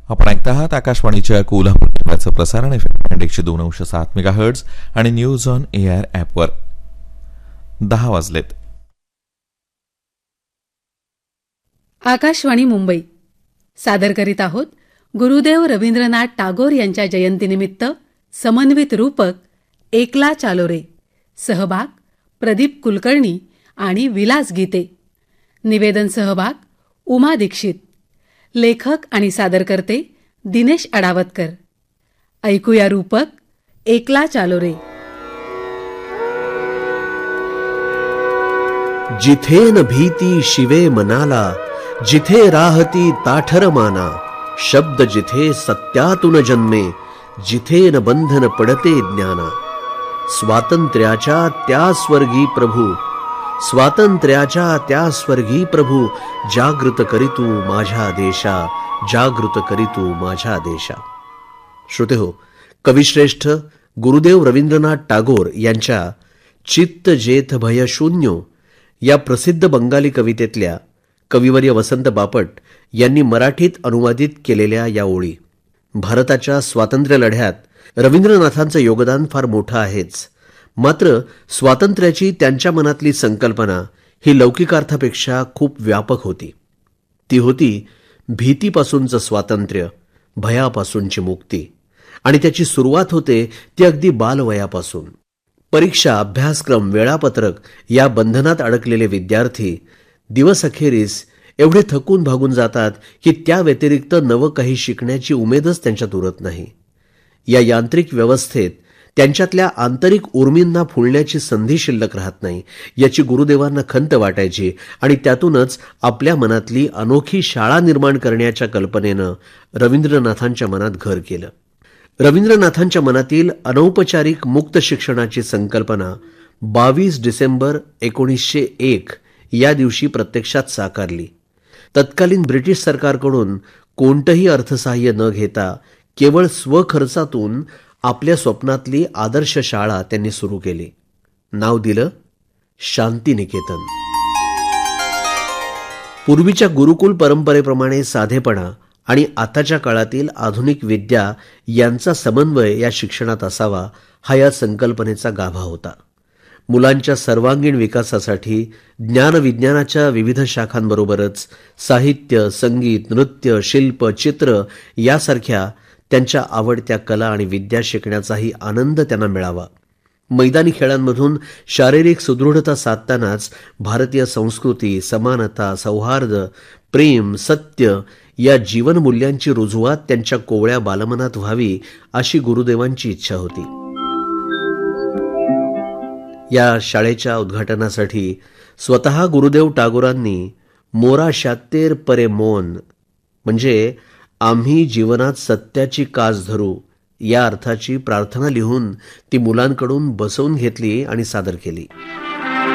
आपण ऐकता आहात आकाशवाणीच्या कोल्हापूर केंद्राचं प्रसारण FM 102.7 मेगाहर्ट्झ आणि न्यूज ऑन एआर ॲपवर. 10 वाजलेत. आकाशवाणी मुंबई सादर करीत आहोत गुरुदेव रवींद्रनाथ टागोर यांच्या जयंतीनिमित्त समन्वित रूपक एकला चालो रे. सहभाग प्रदीप कुलकर्णी आणि विलास गीते. निवेदन सहभाग उमा दीक्षित. लेखक आणि सादरकर्ते दिनेश अडावतकर. ऐकूया रूपक एकला चालो रे. जिथे न भीती शिवे मनाला, जिथे राहती ताठर माना. शब्द जिथे सत्यातून जन्मे, जिथे न बंधन पडते ज्ञाना. स्वातंत्र्याच्या त्या स्वर्गी प्रभू, स्वातंत्र्याच्या त्या स्वर्गी प्रभू. जागृत करीतू माझ्या देशा, जागृत करीतू माझ्या देशा. श्रोतेहो, कविश्रेष्ठ गुरुदेव रवींद्रनाथ टागोर यांच्या चित्त जेथ भय शून्यो या प्रसिद्ध बंगाली कवितेतल्या कविवर्य वसंत बापट यांनी मराठीत अनुवादित केलेल्या या ओळी. भारताच्या स्वातंत्र्य लढ्यात रवींद्रनाथांचं योगदान फार मोठं आहेच, मात्र स्वातंत्र्याची त्यांच्या मनातली संकल्पना ही लौकिकार्थापेक्षा खूप व्यापक होती. ती होती भीतीपासूनचं स्वातंत्र्य, भयापासूनची मुक्ती. आणि त्याची सुरुवात होते ती अगदी बालवयापासून. परीक्षा, अभ्यासक्रम, वेळापत्रक या बंधनात अडकलेले विद्यार्थी दिवसअखेरीस एवढे थकून भागून जातात की त्या व्यतिरिक्त नवं काही शिकण्याची उमेदच त्यांच्यात उरत नाही. या यांत्रिक व्यवस्थेत त्यांच्यातल्या आंतरिक उर्मींना फुलण्याची संधी शिल्लक राहत नाही, याची गुरुदेवांना खंत वाटायची. आणि त्यातूनच आपल्या मनातली अनोखी शाळा निर्माण करण्याच्या कल्पनेनं रवींद्रनाथांच्या मनात घर केलं. रवींद्रनाथांच्या मनातील अनौपचारिक मुक्त शिक्षणाची संकल्पना 22 डिसेंबर 1901 या दिवशी प्रत्यक्षात साकारली. तत्कालीन ब्रिटिश सरकारकडून कोणतंही अर्थसहाय्य न घेता केवळ स्वखर्चातून आपल्या स्वप्नातली आदर्श शाळा त्यांनी सुरू केली. नाव दिलं शांतिनिकेतन. पूर्वीच्या गुरुकुल परंपरेप्रमाणे साधेपणा आणि आताच्या काळातील आधुनिक विद्या यांचा समन्वय या शिक्षणात असावा, हा या संकल्पनेचा गाभा होता. मुलांच्या सर्वांगीण विकासासाठी ज्ञानविज्ञानाच्या विविध शाखांबरोबरच साहित्य, संगीत, नृत्य, शिल्प, चित्र यासारख्या त्यांच्या आवडत्या कला आणि विद्या शिकण्याचाही आनंद त्यांना मिळावा. मैदानी खेळांमधून शारीरिक सुदृढता साधतानाच भारतीय संस्कृती, समानता, सौहार्द, प्रेम, सत्य या जीवनमूल्यांची रुजवात त्यांच्या कोवळ्या बालमनात व्हावी, अशी गुरुदेवांची इच्छा होती. या शाळेच्या उद्घाटनासाठी स्वतः गुरुदेव टागोरांनी मोरा शात्तेर परे मौन, म्हणजे आम्ही जीवनात सत्याची कास धरू या अर्थाची प्रार्थना लिहून ती मुलांकडून बसवून घेतली आणि सादर केली.